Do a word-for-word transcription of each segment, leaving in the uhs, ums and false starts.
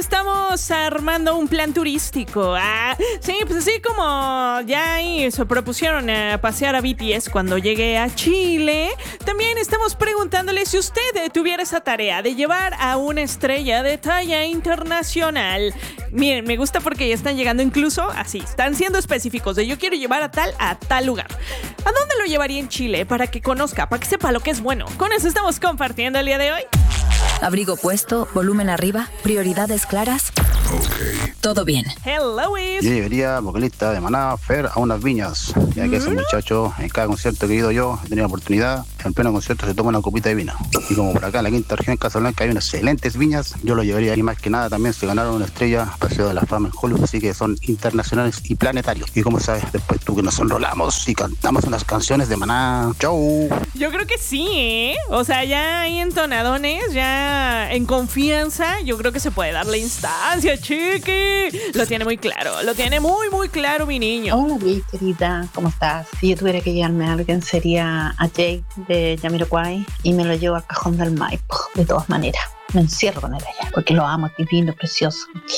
estamos armando un plan turístico. Ah, sí, pues así como ya ahí se propusieron a pasear a B T S cuando llegue a Chile, también estamos preguntándole si usted tuviera esa tarea de llevar a una estrella de talla internacional. Miren, me gusta porque ya están llegando incluso así, están siendo específicos de yo quiero llevar a tal a tal lugar. ¿A dónde lo llevaría en Chile para que conozca, para que sepa lo que es bueno? Con eso estamos compartiendo el día de hoy. Abrigo puesto, volumen arriba, prioridades claras. Ok. Todo bien. Hello, Is. Yo llevaría vocalista de Maná, Fer, a unas viñas, ya que ese muchacho en cada concierto que he ido yo he tenido la oportunidad, en pleno concierto se toma una copita de vino. Y como por acá en la quinta región, en Casablanca, hay unas excelentes viñas, yo lo llevaría. Y más que nada también se ganaron una estrella Paseo de la Fama en Hollywood, así que son internacionales y planetarios. Y como sabes, después tú que nos enrolamos y cantamos unas canciones de Maná. ¡Chau! Yo creo que sí, ¿eh? O sea, ya hay entonadones, ya en confianza, yo creo que se puede dar la instancia, chiqui. Lo tiene muy claro, lo tiene muy, muy claro mi niño. Hola, Luis, querida, ¿cómo estás? Si yo tuviera que llevarme a alguien sería a Jake de Jamiroquai y me lo llevo al Cajón del Maipo, de todas maneras. Me encierro con él allá, porque lo amo, es divino, precioso.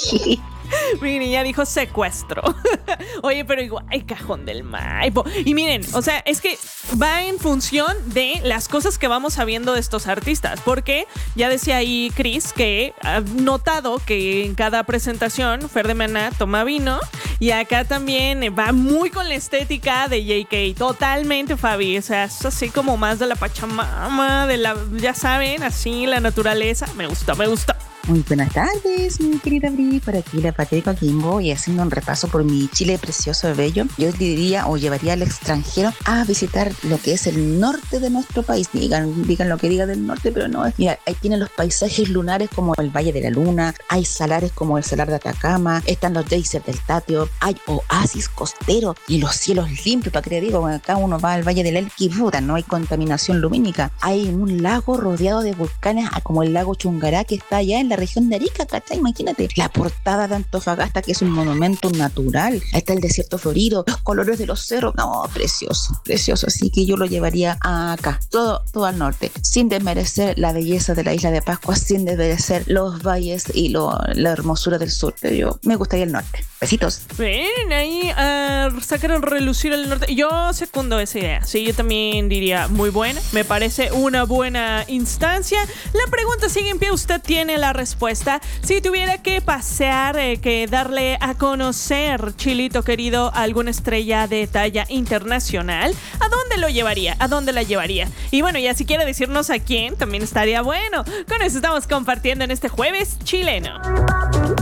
Mi niña dijo secuestro. Oye, pero igual, el Cajón del Maipo. Y miren, o sea, es que va en función de las cosas que vamos sabiendo de estos artistas. Porque ya decía ahí Chris que ha notado que en cada presentación Fer de Maná toma vino. Y acá también va muy con la estética de J K. Totalmente, Fabi. O sea, es así como más de la Pachamama, de la, ya saben, así la naturaleza. Me gusta, me gusta. Muy buenas tardes, mi querida Bri, por aquí la Pati de Coquimbo y haciendo un repaso por mi Chile precioso y bello. Yo diría o llevaría al extranjero a visitar lo que es el norte de nuestro país. Digan, digan lo que digan del norte, pero no. Mira, ahí tienen los paisajes lunares como el Valle de la Luna, hay salares como el Salar de Atacama, están los geysers del Tatio, hay oasis costeros y los cielos limpios, para que te digo, acá uno va al Valle del Elqui, puta, no hay contaminación lumínica. Hay un lago rodeado de volcanes como el lago Chungará que está allá en la región de Arica, ¿cachai? Imagínate, la portada de Antofagasta, que es un monumento natural, está el desierto florido, los colores de los cerros, no, precioso, precioso, así que yo lo llevaría acá, todo, todo al norte, sin desmerecer la belleza de la isla de Pascua, sin desmerecer los valles y lo, la hermosura del sur, pero yo me gustaría el norte. Besitos. Ven, ahí uh, sacaron relucir el norte. Yo secundo esa idea, sí, yo también diría muy buena, me parece una buena instancia. La pregunta sigue en pie, usted tiene la respuesta. Si tuviera que pasear, eh, que darle a conocer, Chilito querido, a alguna estrella de talla internacional, ¿a dónde lo llevaría? ¿A dónde la llevaría? Y bueno, ya si quiere decirnos a quién, también estaría bueno. Con eso estamos compartiendo en este jueves chileno.